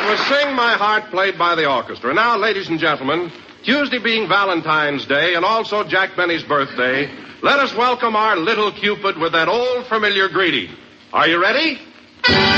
was Sing My Heart, played by the orchestra. Now, ladies and gentlemen, Tuesday being Valentine's Day and also Jack Benny's birthday, let us welcome our little Cupid with that old familiar greeting. Are you ready?